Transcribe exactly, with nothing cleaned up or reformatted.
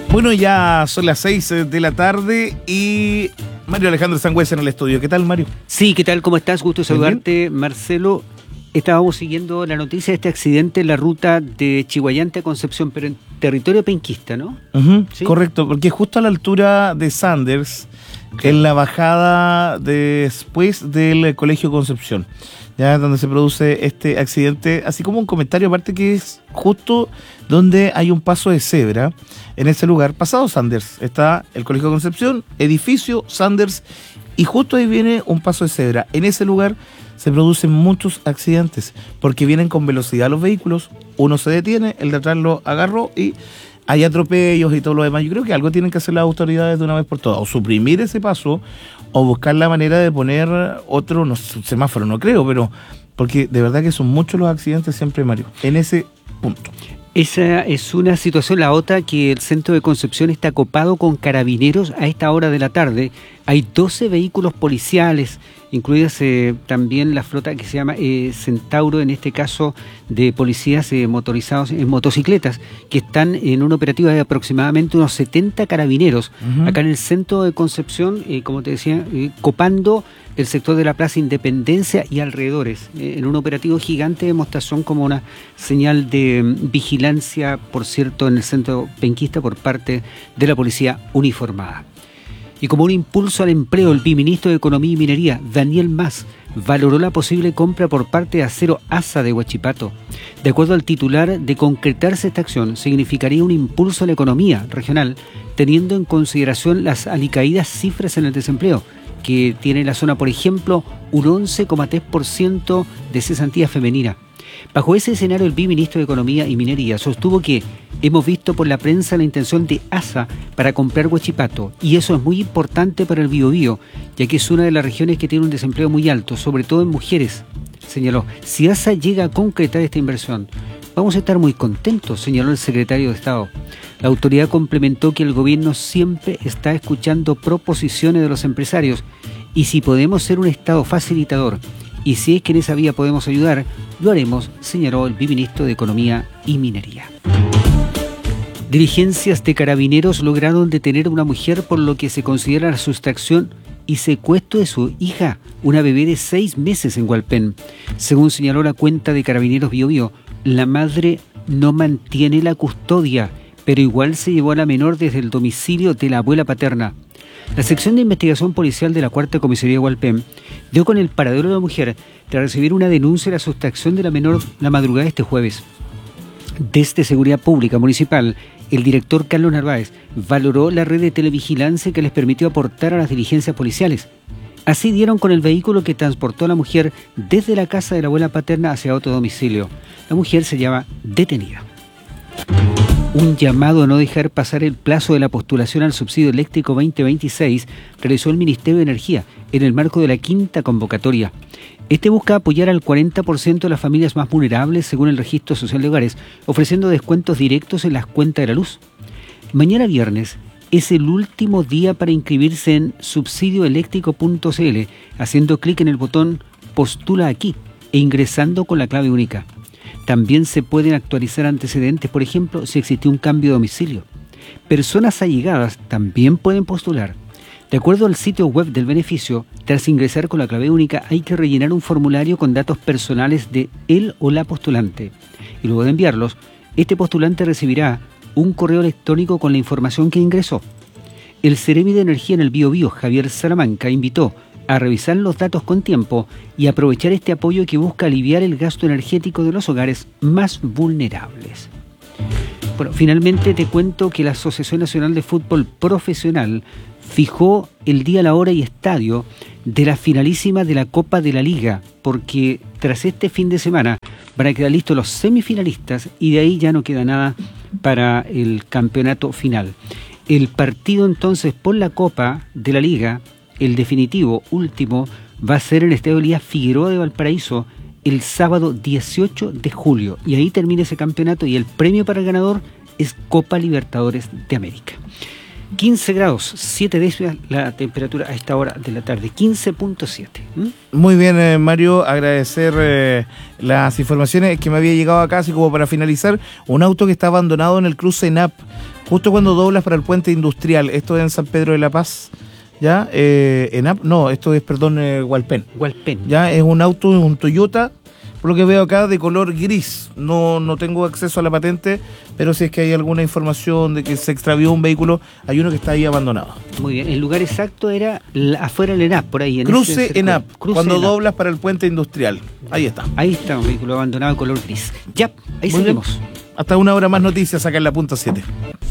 Bueno, ya son las seis de la tarde y Mario Alejandro Sangüesa en el estudio. ¿Qué tal, Mario? Sí, ¿qué tal? ¿Cómo estás? Gusto saludarte, Marcelo. Estábamos siguiendo la noticia de este accidente en la ruta de Chiguayante a Concepción, pero en territorio penquista, ¿no? Uh-huh, ¿Sí? Correcto, porque justo a la altura de Sanders, okay, en la bajada después del Colegio Concepción, ya donde se produce este accidente, así como un comentario aparte que es justo donde hay un paso de cebra. En ese lugar, pasado Sanders, está el Colegio Concepción, edificio Sanders, y justo ahí viene un paso de cebra. En ese lugar se producen muchos accidentes, porque vienen con velocidad los vehículos, uno se detiene, el de atrás lo agarró y hay atropellos y todo lo demás. Yo creo que algo tienen que hacer las autoridades de una vez por todas, o suprimir ese paso, o buscar la manera de poner otro, no sé, semáforo, no creo, pero porque de verdad que son muchos los accidentes siempre, Mario, en ese punto. Esa es una situación. La otra, que el centro de Concepción está copado con carabineros a esta hora de la tarde. Hay doce vehículos policiales, incluidas eh, también la flota que se llama eh, Centauro, en este caso de policías eh, motorizados en motocicletas, que están en un operativo de aproximadamente unos setenta carabineros, uh-huh, acá en el centro de Concepción, eh, como te decía, eh, copando el sector de la Plaza Independencia y alrededores, eh, en un operativo gigante de demostración como una señal de um, vigilancia, por cierto, en el centro penquista por parte de la policía uniformada. Y como un impulso al empleo, el viceministro de Economía y Minería, Daniel Mas, valoró la posible compra por parte de Acero ASA de Huachipato. De acuerdo al titular, de concretarse esta acción, significaría un impulso a la economía regional, teniendo en consideración las alicaídas cifras en el desempleo, que tiene la zona, por ejemplo, un once coma tres por ciento de cesantía femenina. Bajo ese escenario, el viceministro de Economía y Minería sostuvo que hemos visto por la prensa la intención de ASA para comprar Huachipato, y eso es muy importante para el Biobío, ya que es una de las regiones que tiene un desempleo muy alto, sobre todo en mujeres, señaló. Si ASA llega a concretar esta inversión, vamos a estar muy contentos, señaló el secretario de Estado. La autoridad complementó que el gobierno siempre está escuchando proposiciones de los empresarios, y si podemos ser un Estado facilitador, y si es que en esa vía podemos ayudar, lo haremos, señaló el viceministro de Economía y Minería. Diligencias de carabineros lograron detener a una mujer por lo que se considera la sustracción y secuestro de su hija, una bebé de seis meses en Hualpén. Según señaló la cuenta de Carabineros Biobío, la madre no mantiene la custodia, pero igual se llevó a la menor desde el domicilio de la abuela paterna. La sección de investigación policial de la Cuarta Comisaría de Hualpén dio con el paradero de la mujer tras recibir una denuncia de la sustracción de la menor la madrugada de este jueves. Desde Seguridad Pública Municipal, el director Carlos Narváez valoró la red de televigilancia que les permitió aportar a las diligencias policiales. Así dieron con el vehículo que transportó a la mujer desde la casa de la abuela paterna hacia otro domicilio. La mujer se llama detenida. Un llamado a no dejar pasar el plazo de la postulación al subsidio eléctrico veinte veintiséis realizó el Ministerio de Energía en el marco de la quinta convocatoria. Este busca apoyar al cuarenta por ciento de las familias más vulnerables según el Registro Social de Hogares, ofreciendo descuentos directos en las cuentas de la luz. Mañana viernes es el último día para inscribirse en subsidio eléctrico punto c l, haciendo clic en el botón Postula aquí e ingresando con la clave única. También se pueden actualizar antecedentes, por ejemplo, si existió un cambio de domicilio. Personas allegadas también pueden postular. De acuerdo al sitio web del beneficio, tras ingresar con la clave única hay que rellenar un formulario con datos personales de él o la postulante. Y luego de enviarlos, este postulante recibirá un correo electrónico con la información que ingresó. El Seremi de Energía en el Biobío, Javier Salamanca, invitó a revisar los datos con tiempo y aprovechar este apoyo que busca aliviar el gasto energético de los hogares más vulnerables. Bueno, finalmente te cuento que la Asociación Nacional de Fútbol Profesional fijó el día, la hora y estadio de la finalísima de la Copa de la Liga, porque tras este fin de semana van a quedar listos los semifinalistas y de ahí ya no queda nada para el campeonato final. El partido entonces por la Copa de la Liga, el definitivo último, va a ser en el Estadio Elías Figueroa de Valparaíso el sábado dieciocho de julio. Y ahí termina ese campeonato y el premio para el ganador es Copa Libertadores de América. quince grados, siete décimas la temperatura a esta hora de la tarde, quince punto siete. ¿Mm? Muy bien, eh, Mario, agradecer eh, las informaciones que me había llegado acá, así como para finalizar, un auto que está abandonado en el cruce ENAP, justo cuando doblas para el puente industrial, esto es en San Pedro de la Paz, ¿ya? Eh, ENAP, no, esto es, perdón, eh, Hualpén. Hualpén. Ya, es un auto, un Toyota, por lo que veo acá, de color gris. No, no tengo acceso a la patente, pero si es que hay alguna información de que se extravió un vehículo, hay uno que está ahí abandonado. Muy bien, el lugar exacto era la, afuera del ENAP, por ahí. En Cruce ese ENAP, Cruce cuando ENAP. doblas para el puente industrial. Ahí está. Ahí está, un vehículo abandonado de color gris. Ya, ahí Muy bien. seguimos. Hasta una hora más noticias acá en la punta siete.